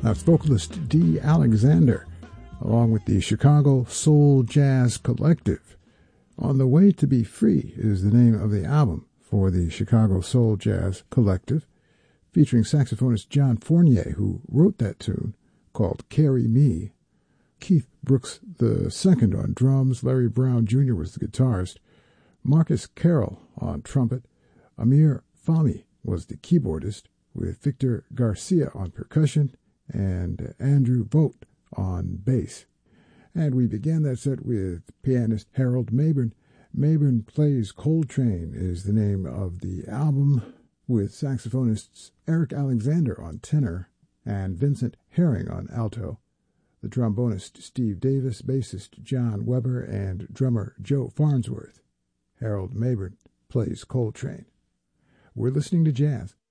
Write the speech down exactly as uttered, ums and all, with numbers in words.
That's vocalist Dee Alexander, along with the Chicago Soul Jazz Collective. On the Way to Be Free is the name of the album for the Chicago Soul Jazz Collective, featuring saxophonist John Fournier, who wrote that tune, called Carry Me. Keith Brooks the Second on drums, Larry Brown Junior was the guitarist, Marcus Carroll on trumpet, Amir Fahmy was the keyboardist, with Victor Garcia on percussion, and Andrew Vogt on bass. And we began that set with pianist Harold Mabern. Mabern Plays Coltrane is the name of the album, with saxophonists Eric Alexander on tenor and Vincent Herring on alto, the trombonist Steve Davis, bassist John Weber, and drummer Joe Farnsworth. Harold Mabern Plays Coltrane. We're listening to jazz